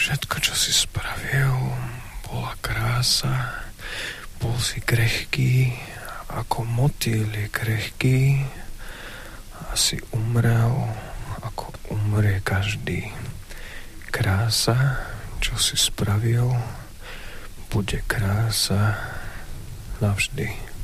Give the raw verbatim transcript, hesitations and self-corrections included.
Všetko, čo si spravil, bola krása. Bol si krehký, ako motýl je krehký. A si umrel, ako umrie každý. Krása, čo si spravil, bude krása navždy.